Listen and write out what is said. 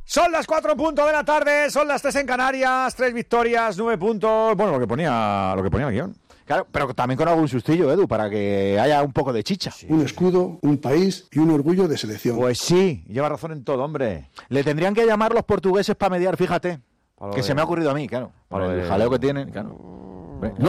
Son las 4 en punto de la tarde, son las 3 en Canarias, 3 victorias, 9 puntos, bueno, lo que ponía el guión. Claro, pero también con algún sustillo, Edu, para que haya un poco de chicha. Sí. Un escudo, un país y un orgullo de selección. Pues sí, lleva razón en todo, hombre. Le tendrían que llamar los portugueses para mediar, fíjate. Que se me ha ocurrido a mí, claro. Para el jaleo que tienen, claro.